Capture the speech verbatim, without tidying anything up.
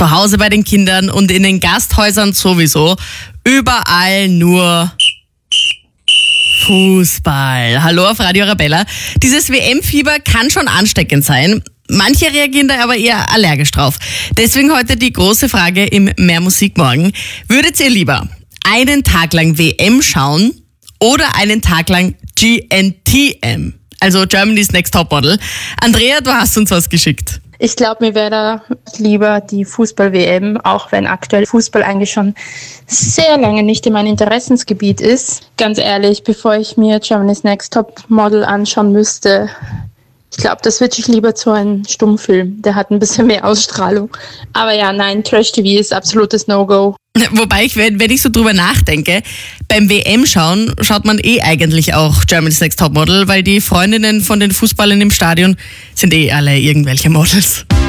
zu Hause bei den Kindern und in den Gasthäusern sowieso. Überall nur Fußball. Hallo auf Radio Arabella. Dieses W M-Fieber kann schon ansteckend sein. Manche reagieren da aber eher allergisch drauf. Deswegen heute die große Frage im Mehr Musik morgen. Würdet ihr lieber einen Tag lang W M schauen oder einen Tag lang G N T M? Also Germany's Next Topmodel. Andrea, du hast uns was geschickt. Ich glaube, mir wäre da lieber die Fußball-W M, auch wenn aktuell Fußball eigentlich schon sehr lange nicht in meinem Interessensgebiet ist. Ganz ehrlich, bevor ich mir Germany's Next Topmodel anschauen müsste, ich glaube, das switche ich lieber zu einem Stummfilm. Der hat ein bisschen mehr Ausstrahlung. Aber ja, nein, Trash-T V ist absolutes No-Go. Wobei, ich, wenn ich so drüber nachdenke, beim W M-Schauen schaut man eh eigentlich auch Germany's Next Topmodel, weil die Freundinnen von den Fußballern im Stadion sind eh alle irgendwelche Models.